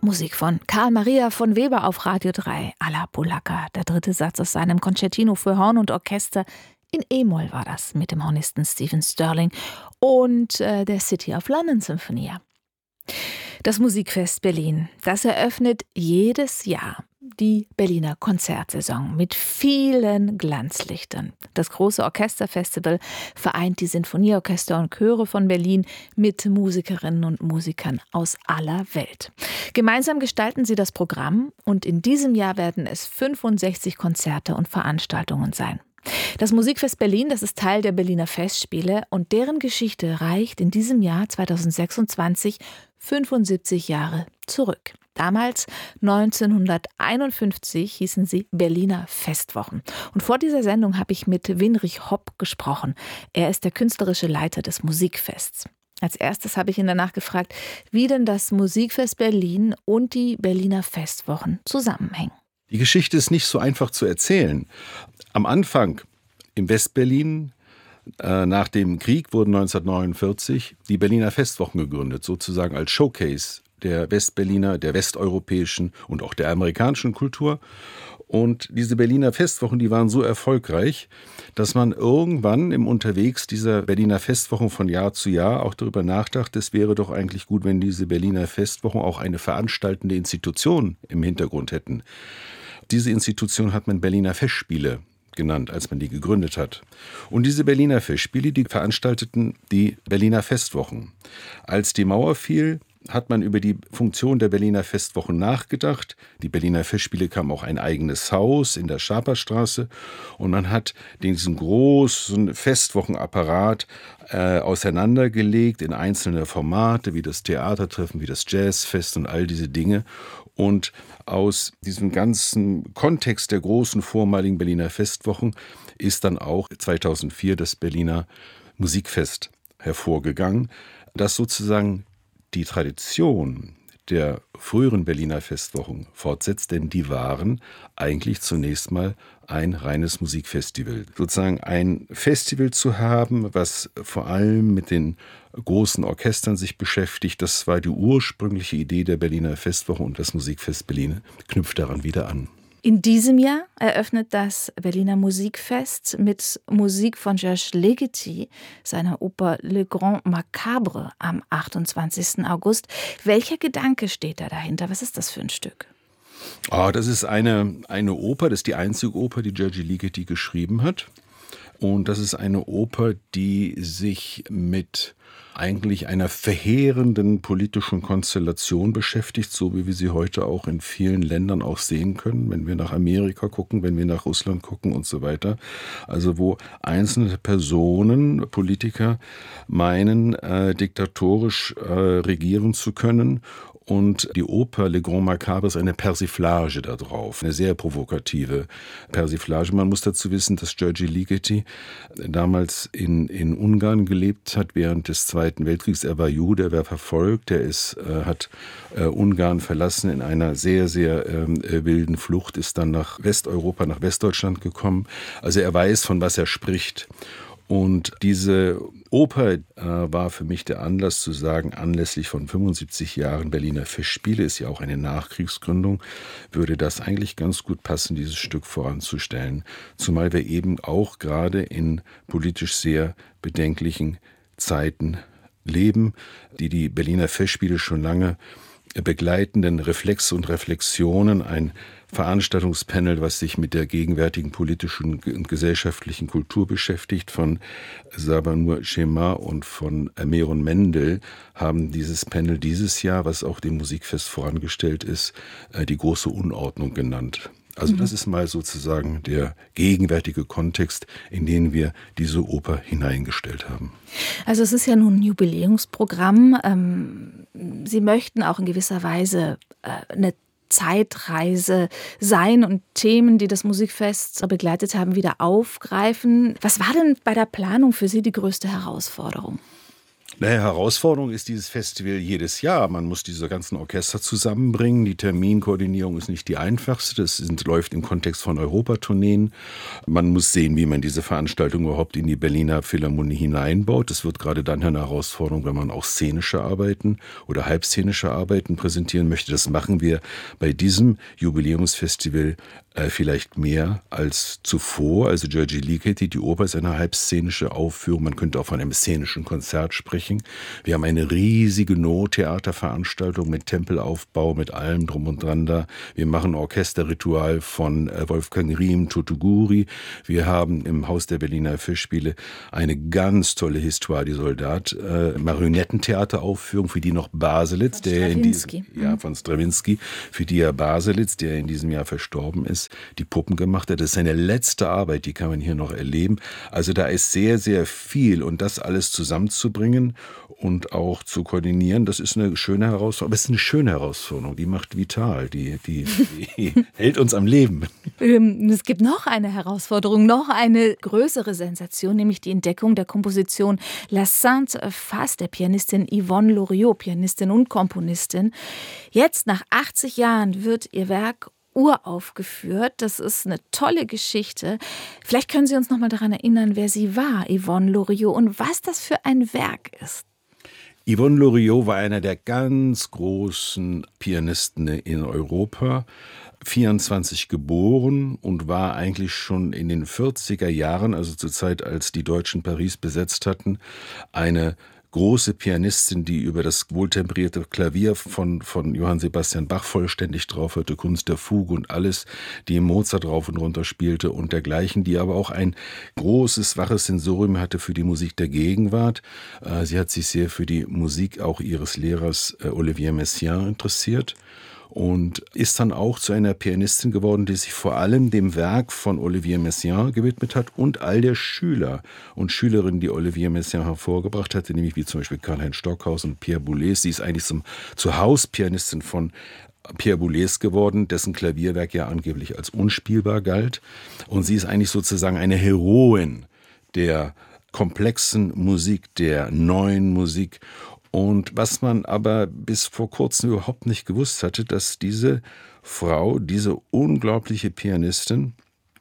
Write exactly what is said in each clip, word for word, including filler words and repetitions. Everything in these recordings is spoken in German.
Musik von Karl Maria von Weber auf Radio drei, Alla Polacca, der dritte Satz aus seinem Concertino für Horn und Orchester. In E-Moll war das mit dem Hornisten Stephen Sterling und äh, der City of London Symphonie. Das Musikfest Berlin, das eröffnet jedes Jahr die Berliner Konzertsaison mit vielen Glanzlichtern. Das große Orchesterfestival vereint die Sinfonieorchester und Chöre von Berlin mit Musikerinnen und Musikern aus aller Welt. Gemeinsam gestalten sie das Programm und in diesem Jahr werden es fünfundsechzig Konzerte und Veranstaltungen sein. Das Musikfest Berlin, das ist Teil der Berliner Festspiele und deren Geschichte reicht in diesem Jahr zweitausendsechsundzwanzig fünfundsiebzig Jahre zurück. Damals, neunzehnhunderteinundfünfzig, hießen sie Berliner Festwochen. Und vor dieser Sendung habe ich mit Winrich Hopp gesprochen. Er ist der künstlerische Leiter des Musikfests. Als erstes habe ich ihn danach gefragt, wie denn das Musikfest Berlin und die Berliner Festwochen zusammenhängen. Die Geschichte ist nicht so einfach zu erzählen. Am Anfang im Westberlin, äh, nach dem Krieg, wurden neunzehnhundertneunundvierzig die Berliner Festwochen gegründet, sozusagen als Showcase der Westberliner, der westeuropäischen und auch der amerikanischen Kultur. Und diese Berliner Festwochen, die waren so erfolgreich, dass man irgendwann im Unterwegs dieser Berliner Festwochen von Jahr zu Jahr auch darüber nachdachte, es wäre doch eigentlich gut, wenn diese Berliner Festwochen auch eine veranstaltende Institution im Hintergrund hätten. Diese Institution hat man Berliner Festspiele genannt, als man die gegründet hat. Und diese Berliner Festspiele, die veranstalteten die Berliner Festwochen. Als die Mauer fiel, hat man über die Funktion der Berliner Festwochen nachgedacht. Die Berliner Festspiele kamen auch ein eigenes Haus in der Schaperstraße und man hat diesen großen Festwochenapparat äh, auseinandergelegt in einzelne Formate, wie das Theatertreffen, wie das Jazzfest und all diese Dinge. Und aus diesem ganzen Kontext der großen vormaligen Berliner Festwochen ist dann auch zweitausendvier das Berliner Musikfest hervorgegangen, das sozusagen die Tradition der früheren Berliner Festwochen fortsetzt, denn die waren eigentlich zunächst mal ein reines Musikfestival. Sozusagen ein Festival zu haben, was vor allem mit den großen Orchestern sich beschäftigt, das war die ursprüngliche Idee der Berliner Festwochen und das Musikfest Berlin knüpft daran wieder an. In diesem Jahr eröffnet das Berliner Musikfest mit Musik von Georges Ligeti, seiner Oper Le Grand Macabre am achtundzwanzigsten August. Welcher Gedanke steht da dahinter? Was ist das für ein Stück? Oh, das ist eine, eine Oper, das ist die einzige Oper, die Georges Ligeti geschrieben hat. Und das ist eine Oper, die sich mit eigentlich einer verheerenden politischen Konstellation beschäftigt, so wie wir sie heute auch in vielen Ländern auch sehen können, wenn wir nach Amerika gucken, wenn wir nach Russland gucken und so weiter. Also wo einzelne Personen, Politiker meinen, äh, diktatorisch äh, regieren zu können. Und die Oper Le Grand Macabre ist eine Persiflage da drauf, eine sehr provokative Persiflage. Man muss dazu wissen, dass Georges Ligeti damals in, in Ungarn gelebt hat während des Zweiten Weltkriegs. Er war Jude, er war verfolgt, er ist, äh, hat äh, Ungarn verlassen in einer sehr, sehr äh, wilden Flucht, ist dann nach Westeuropa, nach Westdeutschland gekommen. Also er weiß, von was er spricht. Und diese Oper äh, war für mich der Anlass zu sagen, anlässlich von fünfundsiebzig Jahren Berliner Festspiele, ist ja auch eine Nachkriegsgründung, würde das eigentlich ganz gut passen, dieses Stück voranzustellen. Zumal wir eben auch gerade in politisch sehr bedenklichen Zeiten leben, die die Berliner Festspiele schon lange begleitenden Reflexe und Reflexionen, ein Veranstaltungspanel, was sich mit der gegenwärtigen politischen und gesellschaftlichen Kultur beschäftigt, von Sabanur Schema und von Meron Mendel, haben dieses Panel dieses Jahr, was auch dem Musikfest vorangestellt ist, die große Unordnung genannt. Also das ist mal sozusagen der gegenwärtige Kontext, in den wir diese Oper hineingestellt haben. Also es ist ja nun ein Jubiläumsprogramm. Ähm, Sie möchten auch in gewisser Weise äh, eine Zeitreise sein und Themen, die das Musikfest begleitet haben, wieder aufgreifen. Was war denn bei der Planung für Sie die größte Herausforderung? Naja, Herausforderung ist dieses Festival jedes Jahr. Man muss diese ganzen Orchester zusammenbringen. Die Terminkoordinierung ist nicht die einfachste. Das sind, läuft im Kontext von Europatourneen. Man muss sehen, wie man diese Veranstaltung überhaupt in die Berliner Philharmonie hineinbaut. Das wird gerade dann eine Herausforderung, wenn man auch szenische Arbeiten oder halbszenische Arbeiten präsentieren möchte. Das machen wir bei diesem Jubiläumsfestival äh, vielleicht mehr als zuvor. Also György Ligeti, die Oper, ist eine halbszenische Aufführung. Man könnte auch von einem szenischen Konzert sprechen. Wir haben eine riesige No-Theaterveranstaltung mit Tempelaufbau, mit allem drum und dran da. Wir machen Orchesterritual von Wolfgang Riem, Tutuguri. Wir haben im Haus der Berliner Festspiele eine ganz tolle Histoire die Soldat, äh, Marionettentheateraufführung, für die noch Baselitz, der in diesem, ja, von Strawinsky, für die ja Baselitz, der in diesem Jahr verstorben ist, die Puppen gemacht hat. Das ist seine letzte Arbeit, die kann man hier noch erleben. Also da ist sehr, sehr viel, und das alles zusammenzubringen und auch zu koordinieren, das ist eine schöne Herausforderung. Aber es ist eine schöne Herausforderung, die macht vital, die, die, die hält uns am Leben. Es gibt noch eine Herausforderung, noch eine größere Sensation, nämlich die Entdeckung der Komposition La Sainte Face der Pianistin Yvonne Loriot, Pianistin und Komponistin. Jetzt, nach achtzig Jahren, wird ihr Werk uraufgeführt. Das ist eine tolle Geschichte. Vielleicht können Sie uns noch mal daran erinnern, wer sie war, Yvonne Loriot, und was das für ein Werk ist. Yvonne Loriot war einer der ganz großen Pianisten in Europa, vierundzwanzig geboren und war eigentlich schon in den vierziger Jahren, also zur Zeit, als die Deutschen Paris besetzt hatten, eine große Pianistin, die über das wohltemperierte Klavier von, von Johann Sebastian Bach vollständig drauf hatte, Kunst der Fuge und alles, die Mozart rauf und runter spielte und dergleichen, die aber auch ein großes, waches Sensorium hatte für die Musik der Gegenwart. Sie hat sich sehr für die Musik auch ihres Lehrers Olivier Messiaen interessiert und ist dann auch zu einer Pianistin geworden, die sich vor allem dem Werk von Olivier Messiaen gewidmet hat und all der Schüler und Schülerinnen, die Olivier Messiaen hervorgebracht hatte, nämlich wie zum Beispiel Karl-Heinz Stockhaus und Pierre Boulez. Sie ist eigentlich zum Zuhauspianistin von Pierre Boulez geworden, dessen Klavierwerk ja angeblich als unspielbar galt. Und sie ist eigentlich sozusagen eine Heroin der komplexen Musik, der neuen Musik. Und was man aber bis vor kurzem überhaupt nicht gewusst hatte, dass diese Frau, diese unglaubliche Pianistin,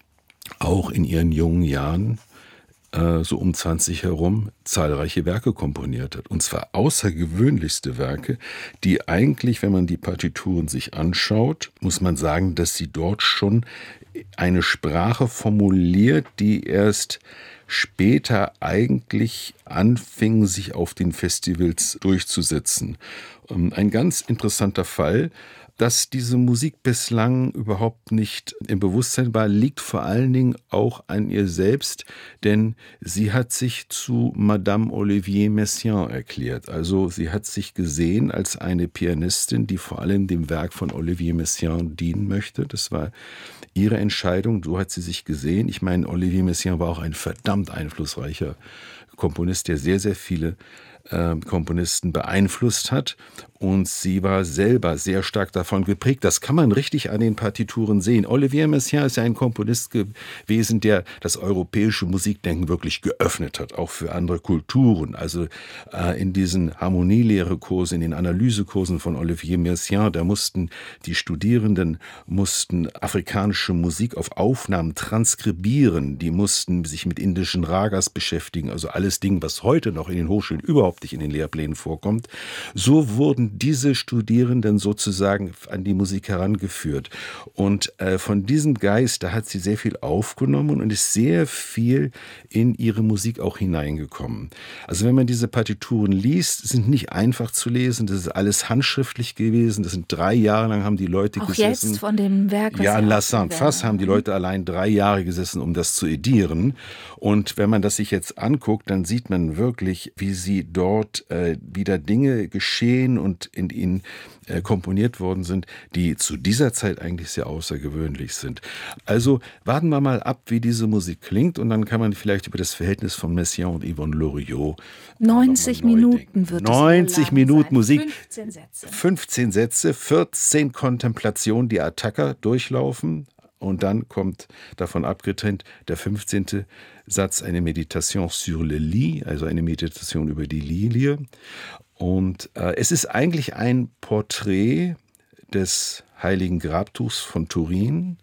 auch in ihren jungen Jahren, äh, so um zwanzig herum, zahlreiche Werke komponiert hat. Und zwar außergewöhnlichste Werke, die eigentlich, wenn man die Partituren sich anschaut, muss man sagen, dass sie dort schon eine Sprache formuliert, die erst später eigentlich anfing, sich auf den Festivals durchzusetzen. Ein ganz interessanter Fall, dass diese Musik bislang überhaupt nicht im Bewusstsein war, liegt vor allen Dingen auch an ihr selbst, denn sie hat sich zu Madame Olivier Messiaen erklärt. Also sie hat sich gesehen als eine Pianistin, die vor allem dem Werk von Olivier Messiaen dienen möchte. Das war ihre Entscheidung, so hat sie sich gesehen. Ich meine, Olivier Messiaen war auch ein verdammt einflussreicher Komponist, der sehr, sehr viele äh, Komponisten beeinflusst hat. Und sie war selber sehr stark davon geprägt. Das kann man richtig an den Partituren sehen. Olivier Messiaen ist ja ein Komponist gewesen, der das europäische Musikdenken wirklich geöffnet hat, auch für andere Kulturen. Also äh, in diesen Harmonielehrekursen, in den Analysekursen von Olivier Messiaen, da mussten die Studierenden mussten afrikanische Musik auf Aufnahmen transkribieren. Die mussten sich mit indischen Ragas beschäftigen, also alles Ding, was heute noch in den Hochschulen überhaupt nicht in den Lehrplänen vorkommt. So wurden diese Studierenden sozusagen an die Musik herangeführt. Und äh, von diesem Geist, da hat sie sehr viel aufgenommen und ist sehr viel in ihre Musik auch hineingekommen. Also wenn man diese Partituren liest, sind nicht einfach zu lesen, das ist alles handschriftlich gewesen, das sind drei Jahre lang haben die Leute auch gesessen. Auch jetzt von dem Werk. Was ja, an La Sainte Face haben die Leute allein drei Jahre gesessen, um das zu edieren. Und wenn man das sich jetzt anguckt, dann sieht man wirklich, wie sie dort äh, wieder Dinge geschehen und in ihnen äh, komponiert worden sind, die zu dieser Zeit eigentlich sehr außergewöhnlich sind. Also warten wir mal ab, wie diese Musik klingt, und dann kann man vielleicht über das Verhältnis von Messiaen und Yvonne Loriot neunzig Minuten wird es neunzig Minuten sein. Musik, fünfzehn Sätze. fünfzehn Sätze, vierzehn Kontemplationen, die Attacker durchlaufen. Und dann kommt davon abgetrennt der fünfzehnte Satz, eine Meditation sur le lit, also eine Meditation über die Lilie. Und äh, es ist eigentlich ein Porträt des Heiligen Grabtuchs von Turin,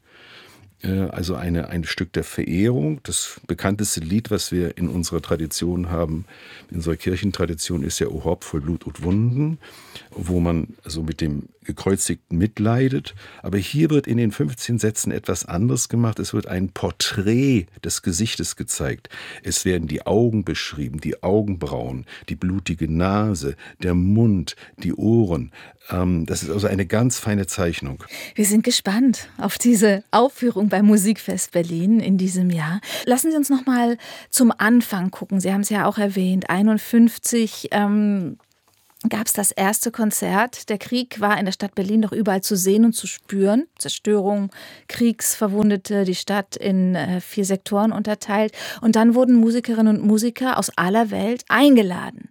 also eine, ein Stück der Verehrung. Das bekannteste Lied, was wir in unserer Tradition haben, in unserer Kirchentradition, ist ja O Haupt voll Blut und Wunden, wo man also mit dem Gekreuzigten mitleidet. Aber hier wird in den fünfzehn Sätzen etwas anderes gemacht. Es wird ein Porträt des Gesichtes gezeigt. Es werden die Augen beschrieben, die Augenbrauen, die blutige Nase, der Mund, die Ohren. Das ist also eine ganz feine Zeichnung. Wir sind gespannt auf diese Aufführung beim Musikfest Berlin in diesem Jahr. Lassen Sie uns noch mal zum Anfang gucken. Sie haben es ja auch erwähnt, einundfünfzig ähm, gab es das erste Konzert. Der Krieg war in der Stadt Berlin noch überall zu sehen und zu spüren. Zerstörung, Kriegsverwundete, die Stadt in äh, vier Sektoren unterteilt. Und dann wurden Musikerinnen und Musiker aus aller Welt eingeladen.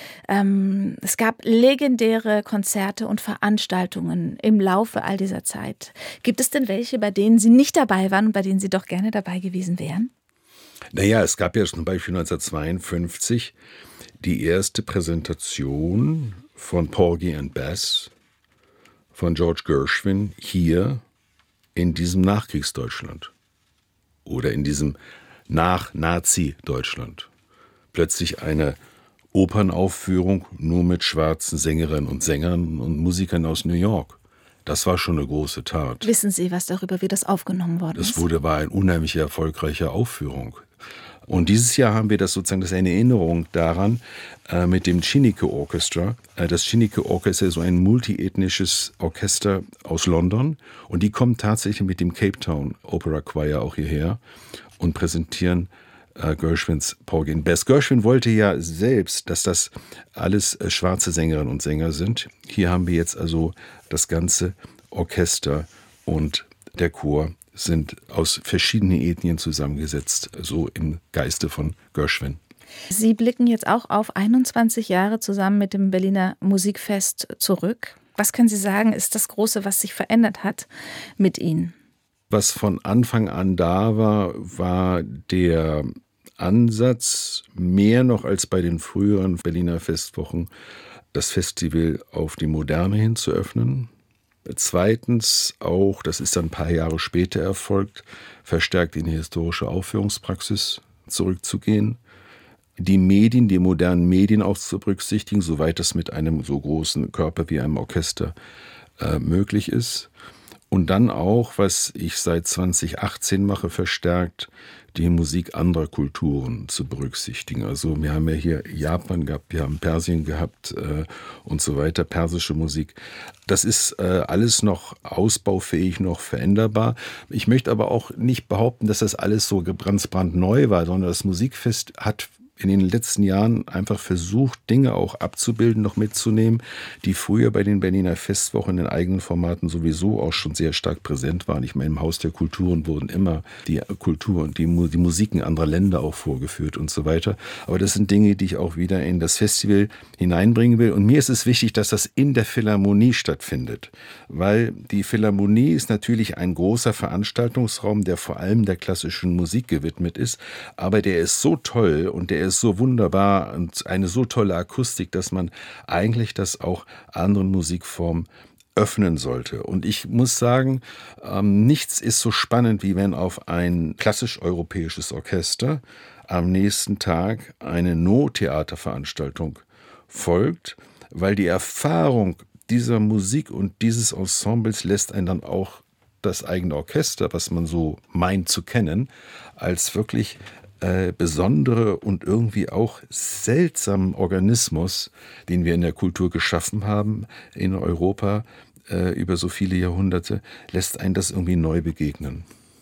Ähm, es gab legendäre Konzerte und Veranstaltungen im Laufe all dieser Zeit. Gibt es denn welche, bei denen Sie nicht dabei waren und bei denen Sie doch gerne dabei gewesen wären? Naja, es gab ja zum Beispiel neunzehnhundertzweiundfünfzig die erste Präsentation von Porgy and Bess von George Gershwin hier in diesem Nachkriegsdeutschland oder in diesem Nach-Nazi-Deutschland. Plötzlich eine Opernaufführung nur mit schwarzen Sängerinnen und Sängern und Musikern aus New York. Das war schon eine große Tat. Wissen Sie was darüber, wie das aufgenommen worden ist? Das wurde, war eine unheimlich erfolgreiche Aufführung. Und dieses Jahr haben wir das sozusagen, das ist eine Erinnerung daran, äh, mit dem Chineke Orchestra. Äh, das Chineke Orchestra ist so ein multiethnisches Orchester aus London. Und die kommen tatsächlich mit dem Cape Town Opera Choir auch hierher und präsentieren Gershwins Porgy and Bess. Gershwin wollte ja selbst, dass das alles schwarze Sängerinnen und Sänger sind. Hier haben wir jetzt also das ganze Orchester und der Chor sind aus verschiedenen Ethnien zusammengesetzt, so im Geiste von Gershwin. Sie blicken jetzt auch auf einundzwanzig Jahre zusammen mit dem Berliner Musikfest zurück. Was können Sie sagen, ist das Große, was sich verändert hat mit Ihnen? Was von Anfang an da war, war der Ansatz, mehr noch als bei den früheren Berliner Festwochen, das Festival auf die Moderne hin zu öffnen. Zweitens auch, das ist dann ein paar Jahre später erfolgt, verstärkt in die historische Aufführungspraxis zurückzugehen. Die Medien, die modernen Medien auch zu berücksichtigen, soweit das mit einem so großen Körper wie einem Orchester äh, möglich ist. Und dann auch, was ich seit zwanzig achtzehn mache, verstärkt die Musik anderer Kulturen zu berücksichtigen. Also wir haben ja hier Japan gehabt, wir haben Persien gehabt äh, und so weiter, persische Musik. Das ist äh, alles noch ausbaufähig, noch veränderbar. Ich möchte aber auch nicht behaupten, dass das alles so ganz brandneu war, sondern das Musikfest hat in den letzten Jahren einfach versucht, Dinge auch abzubilden, noch mitzunehmen, die früher bei den Berliner Festwochen in den eigenen Formaten sowieso auch schon sehr stark präsent waren. Ich meine, im Haus der Kulturen wurden immer die Kultur und die, die Musiken anderer Länder auch vorgeführt und so weiter. Aber das sind Dinge, die ich auch wieder in das Festival hineinbringen will. Und mir ist es wichtig, dass das in der Philharmonie stattfindet, weil die Philharmonie ist natürlich ein großer Veranstaltungsraum, der vor allem der klassischen Musik gewidmet ist, aber der ist so toll und der ist so wunderbar und eine so tolle Akustik, dass man eigentlich das auch anderen Musikformen öffnen sollte. Und ich muss sagen, ähm, nichts ist so spannend, wie wenn auf ein klassisch-europäisches Orchester am nächsten Tag eine No-Theaterveranstaltung folgt, weil die Erfahrung dieser Musik und dieses Ensembles lässt einen dann auch das eigene Orchester, was man so meint zu kennen, als wirklich Äh, besondere und irgendwie auch seltsamen Organismus, den wir in der Kultur geschaffen haben in Europa äh, über so viele Jahrhunderte, lässt einen das irgendwie neu begegnen.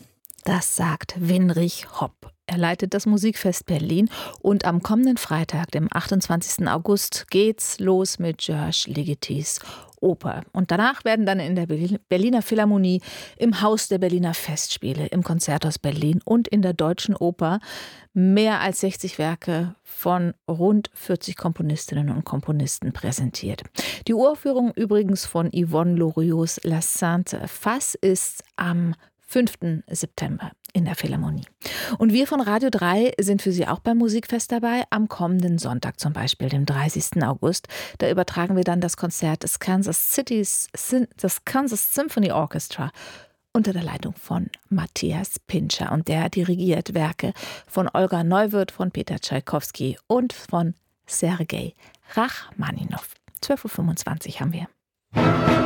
Das sagt Winrich Hopp. Er leitet das Musikfest Berlin und am kommenden Freitag, dem achtundzwanzigsten August, geht's los mit Georges Ligetis Oper. Und danach werden dann in der Berliner Philharmonie, im Haus der Berliner Festspiele, im Konzerthaus Berlin und in der Deutschen Oper mehr als sechzig Werke von rund vierzig Komponistinnen und Komponisten präsentiert. Die Uraufführung übrigens von Yvonne Loriots La Sainte Face ist am fünften September in der Philharmonie. Und wir von Radio drei sind für Sie auch beim Musikfest dabei, am kommenden Sonntag zum Beispiel, dem dreißigsten August. Da übertragen wir dann das Konzert des Kansas City's, das Kansas Symphony Orchestra unter der Leitung von Matthias Pintscher. Und der dirigiert Werke von Olga Neuwirth, von Peter Tschaikowski und von Sergei Rachmaninow. zwölf Uhr fünfundzwanzig haben wir.